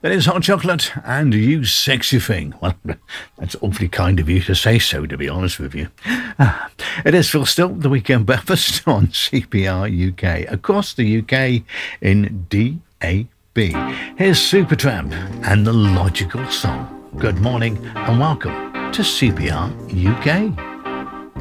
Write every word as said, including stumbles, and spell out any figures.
It is Hot Chocolate and You Sexy Thing. Well, that's awfully kind of you to say so, to be honest with you. Ah, it is Phil Still, the Weekend Breakfast on C P R U K, across the U K in D A B. Here's Supertramp and The Logical Song. Good morning and welcome to C P R U K.